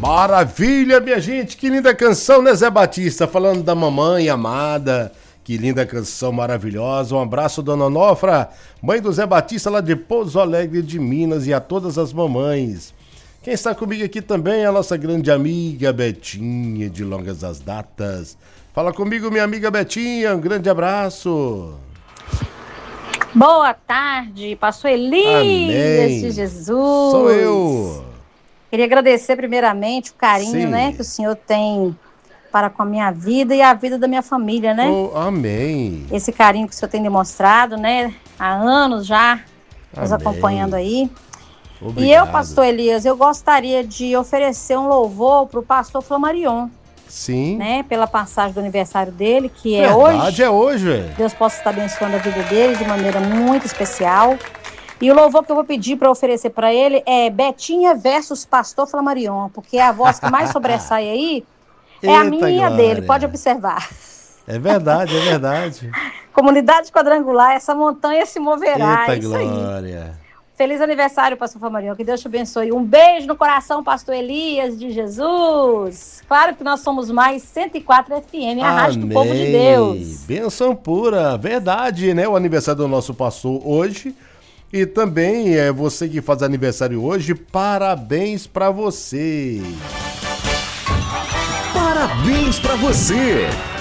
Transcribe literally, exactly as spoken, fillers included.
Maravilha, minha gente, que linda canção, né, Zé Batista? Falando da mamãe amada, que linda canção maravilhosa. Um abraço, dona Onofra, mãe do Zé Batista lá de Pouso Alegre de Minas, e a todas as mamães. Quem está comigo aqui também é a nossa grande amiga Betinha, de longas as datas. Fala comigo, minha amiga Betinha, um grande abraço. Boa tarde, pastor Elias Amém. de Jesus. Sou eu. Queria agradecer primeiramente o carinho, Sim. né, que o Senhor tem para com a minha vida e a vida da minha família, né? Oh, amém. Esse carinho que o Senhor tem demonstrado, né, há anos já, nos Amém. acompanhando aí. Obrigado. E eu, pastor Elias, eu gostaria de oferecer um louvor para o pastor Flamarion, Sim. né, pela passagem do aniversário dele, que é Verdade, hoje. é hoje, é. Deus possa estar abençoando a vida dele de maneira muito especial. E o louvor que eu vou pedir para oferecer para ele é Betinha versus Pastor Flamarion, porque a voz que mais sobressai aí é Eita a minha e a glória. dele, pode observar. É verdade, é verdade. Comunidade quadrangular, essa montanha se moverá. Eita É isso aí. glória. Feliz aniversário, Pastor Flamarion, que Deus te abençoe. Um beijo no coração, Pastor Elias de Jesus. Claro que nós somos mais cento e quatro F M, a rádio do povo de Deus. Benção pura, verdade, né? O aniversário do nosso pastor hoje. E também é você que faz aniversário hoje, parabéns pra você. Parabéns pra você.